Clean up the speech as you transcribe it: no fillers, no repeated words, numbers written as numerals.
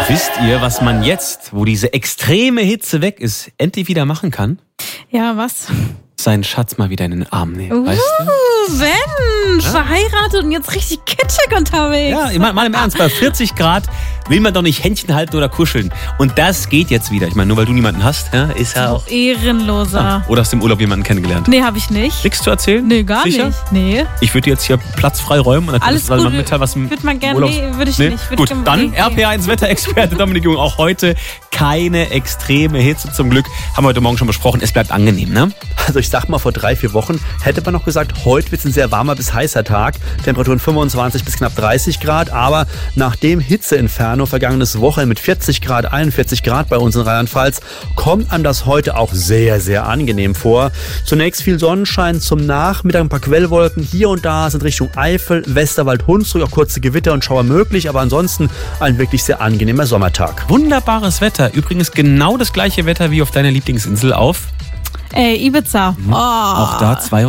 Wisst ihr, was man jetzt, wo diese extreme Hitze weg ist, endlich wieder machen kann? Ja, was? Seinen Schatz mal wieder in den Arm nehmen, weißt du? Mensch, verheiratet und jetzt richtig kitschig unterwegs. Ja, mal im Ernst, bei 40 Grad will man doch nicht Händchen halten oder kuscheln. Und das geht jetzt wieder. Ich meine, nur weil du niemanden hast, ja, ist ja auch... Ehrenloser. Oder hast du im Urlaub jemanden kennengelernt? Nee, hab ich nicht. Nichts zu erzählen? Nee, gar Sicher? nicht. Nee. Ich würde jetzt hier Platz frei räumen und dann Alles mal gut, mitteilen, was im würde man gerne, Urlaubs... nee, würde ich Nee? nicht. Gut, dann RPA1 Wetterexperte Dominik Jung. Auch heute keine extreme Hitze zum Glück. Haben wir heute Morgen schon besprochen. Es bleibt angenehm, ne? Also ich sag mal, vor 3-4 Wochen hätte man noch gesagt, heute wird es ein sehr warmer bis heißer Tag. Temperaturen 25 bis knapp 30 Grad. Aber nach dem Hitzeinferno vergangenes Wochenende mit 40 Grad, 41 Grad bei uns in Rheinland-Pfalz, kommt einem das heute auch sehr, sehr angenehm vor. Zunächst viel Sonnenschein, zum Nachmittag ein paar Quellwolken. Hier und da sind Richtung Eifel, Westerwald, Hunsrück auch kurze Gewitter und Schauer möglich. Aber ansonsten ein wirklich sehr angenehmer Sommertag. Wunderbares Wetter. Übrigens genau das gleiche Wetter wie auf deiner Lieblingsinsel auf... Ibiza. Oh. Auch da 2